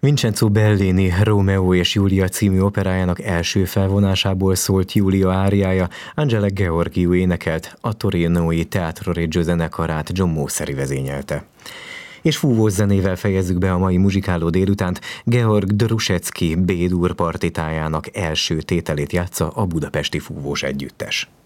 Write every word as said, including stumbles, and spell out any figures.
Vincenzo Bellini Rómeó és Júlia című operájának első felvonásából szólt Júlia áriája, Angela Gheorghiu énekelt, a torinói Teatro Regio zenekarát John Mauceri vezényelte. És fúvós zenével fejezzük be a mai muzsikáló délutánt. Georg Drusecki B-dur partitájának első tételét játsza a Budapesti Fúvós Együttes.